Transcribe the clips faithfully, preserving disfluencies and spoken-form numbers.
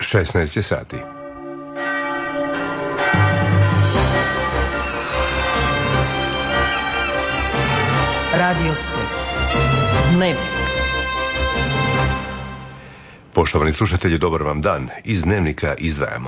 šesnaest je sati. Radio Split. Dnevnik. Poštovani slušatelji, dobar vam dan. Iz Dnevnika izdvajamo.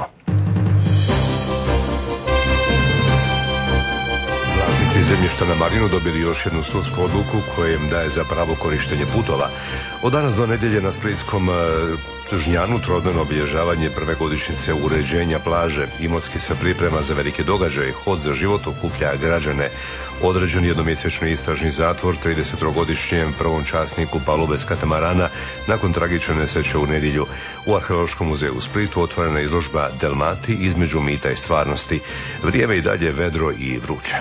Vlasnici zemljišta na Marinu dobili još jednu sudsku odluku koja im daje za pravo korištenje putova. Od danas do nedjelje na splitskom Žnjanu trodnevno obilježavanje prve godišnjice uređenja plaže. Imotski se priprema za velike događaje. Hod za život okuplja građane. Određen jednomjesečni istražni zatvor tridesetogodišnjem prvom časniku palube s katamarana nakon tragične nesreće u nedjelju. U Arheološkom muzeju u Splitu otvorena je izložba Delmati između mita i stvarnosti. Vrijeme i dalje vedro i vruće.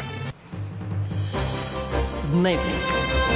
Dnevnik.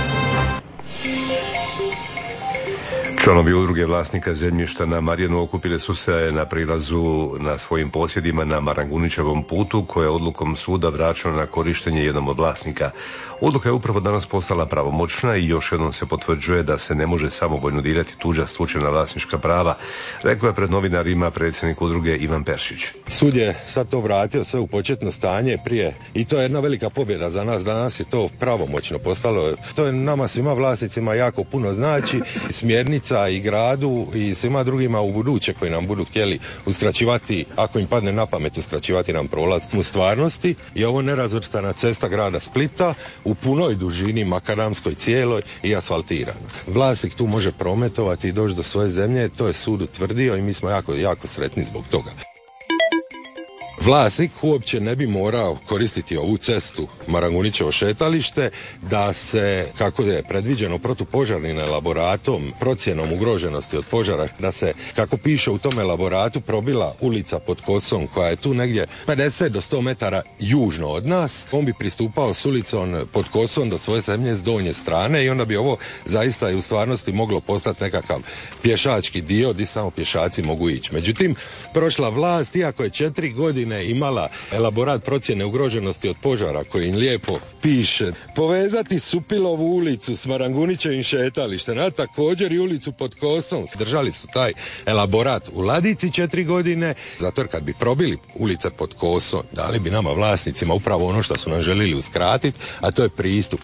Članovi udruge vlasnika zemljišta na Marjanu okupili su se na prilazu na svojim posjedima na Marangunićevom putu koje je odlukom suda vraćeno na korištenje jednom od vlasnika. Odluka je upravo danas postala pravomoćna i još jednom se potvrđuje da se ne može samovoljno dirati tuđa stečena vlasnička prava, rekao je pred novinarima predsjednik udruge Ivan Peršić. Sud je sad to vratio sve u početno stanje prije i to je jedna velika pobjeda za nas. Danas je to pravomoćno postalo. To je nama svima vlasnicima jako puno znači, smjernica i gradu i svima drugima u buduće koji nam budu htjeli uskraćivati, ako im padne na pamet uskraćivati nam prolaz u stvarnosti. I ovo nerazvrstana cesta grada Splita u punoj dužini, makadamskoj cijeloj i asfaltirano. Vlasnik tu može prometovati i doći do svoje zemlje, to je sud utvrdio i mi smo jako, jako sretni zbog toga. Vlasnik uopće ne bi morao koristiti ovu cestu Marangunićevo šetalište da se, kako je predviđeno protupožarnim elaboratom, procjenom ugroženosti od požara, da se, kako piše u tom elaboratu, probila ulica pod Kosom koja je tu negdje pedeset do sto metara južno od nas. On bi pristupao s ulicom pod Kosom do svoje zemlje s donje strane i onda bi ovo zaista i u stvarnosti moglo postati nekakav pješački dio gdje samo pješaci mogu ići. Međutim, prošla vlast, iako je četiri godine imala elaborat procjene ugroženosti od požara koji im lijepo piše povezati Supilovu ulicu s Marangunićevim šetalištem, a također i ulicu pod Kosom. Držali su taj elaborat u ladici četiri godine, zato kad bi probili ulice pod Kosom, dali bi nama vlasnicima upravo ono što su nam želili uskratiti, a to je pristup.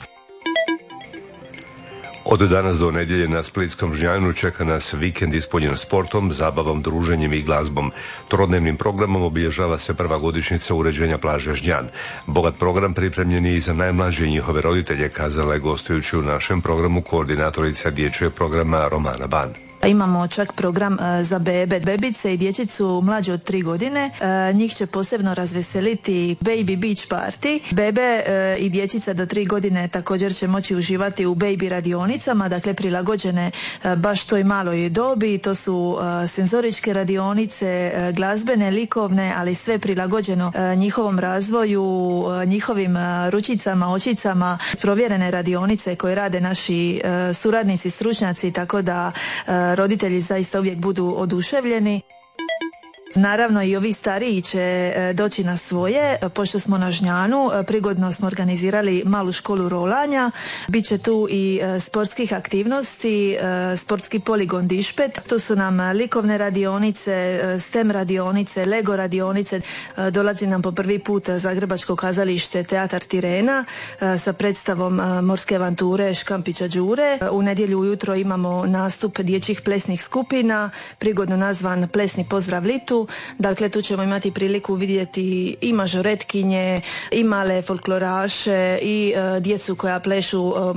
Od danas do nedjelje na splitskom Žnjanu čeka nas vikend ispunjen sportom, zabavom, druženjem i glazbom. Trodnevnim programom obilježava se prva godišnjica uređenja plaže Žnjan. Bogat program pripremljen je i za najmlađe i njihove roditelje, kazala je gostujući u našem programu koordinatorica dječjeg programa Romana Ban. Imamo čak program za bebe, bebice i dječicu mlađe od tri godine. Njih će posebno razveseliti Baby Beach Party. Bebe i dječica do tri godine također će moći uživati u baby radionicama, dakle prilagođene baš toj maloj dobi. To su senzoričke radionice, glazbene, likovne, ali sve prilagođeno njihovom razvoju, njihovim ručicama, očicama, provjerene radionice koje rade naši suradnici, stručnjaci, tako da roditelji zaista uvijek budu oduševljeni. Naravno i ovi stariji će doći na svoje, pošto smo na Žnjanu, prigodno smo organizirali malu školu rolanja, bit će tu i sportskih aktivnosti, sportski poligon Dišpet, tu su nam likovne radionice, STEM radionice, Lego radionice, dolazi nam po prvi put Zagrebačko kazalište Teatar Tirena sa predstavom Morske avanture Škampića Đure. U nedjelju ujutro imamo nastup dječjih plesnih skupina, prigodno nazvan Plesni pozdrav Litu. Dakle, tu ćemo imati priliku vidjeti i mažoretkinje, i male folkloraše, i uh, djecu koja plešu uh,